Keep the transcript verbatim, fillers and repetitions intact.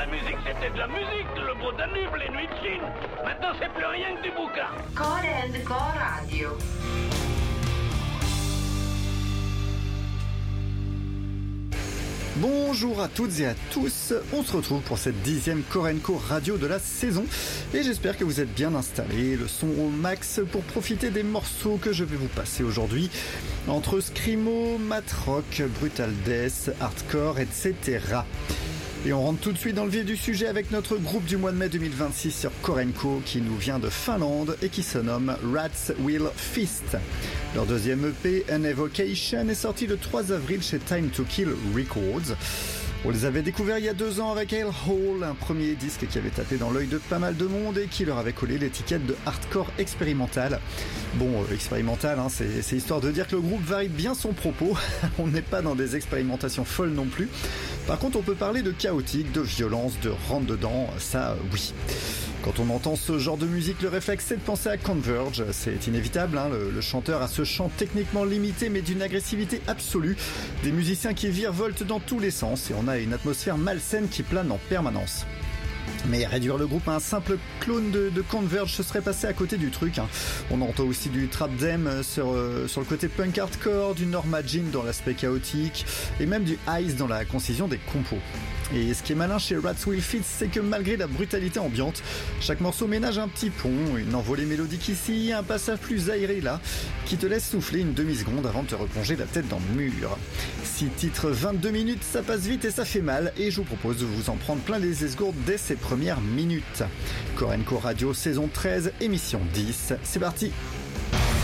la musique, c'était de la musique, le beau Danube, les nuits de Chine. Maintenant, c'est plus rien que du boucan. Core and Core Radio. Bonjour à toutes et à tous, on se retrouve pour cette dixième Core and Core Radio de la saison et j'espère que vous êtes bien installés, le son au max pour profiter des morceaux que je vais vous passer aujourd'hui entre screamo, mat rock, brutal death, hardcore, et cetera. Et on rentre tout de suite dans le vif du sujet avec notre groupe du mois de mai deux mille vingt-six sur Core and Co qui nous vient de Finlande et qui se nomme Rats Will Feast. Leur deuxième E P, An Evocation, est sorti le trois avril chez Time to Kill Records. On les avait découverts il y a deux ans avec Hell Hole, un premier disque qui avait tapé dans l'œil de pas mal de monde et qui leur avait collé l'étiquette de hardcore expérimental. Bon, euh, expérimental, hein, c'est, c'est histoire de dire que le groupe varie bien son propos. On n'est pas dans des expérimentations folles non plus. Par contre, on peut parler de chaotique, de violence, de rentre-dedans, ça, euh, oui. Quand on entend ce genre de musique, le réflexe c'est de penser à Converge. C'est inévitable, hein, le, le chanteur a ce chant techniquement limité mais d'une agressivité absolue. Des musiciens qui virevoltent dans tous les sens et on a une atmosphère malsaine qui plane en permanence. Mais réduire le groupe à un simple clone de, de Converge, ce serait passer à côté du truc. Hein. On entend aussi du trap dem sur, euh, sur le côté punk hardcore, du Norma Jean dans l'aspect chaotique, et même du Ice dans la concision des compos. Et ce qui est malin chez Rats Will Feast, c'est que malgré la brutalité ambiante, chaque morceau ménage un petit pont, une envolée mélodique ici, un passage plus aéré là, qui te laisse souffler une demi-seconde avant de te replonger la tête dans le mur. Six titres, vingt-deux minutes, ça passe vite et ça fait mal, et je vous propose de vous en prendre plein les esgourdes dès ces premières minutes. Core and Core Radio, saison treize, émission dix, c'est parti!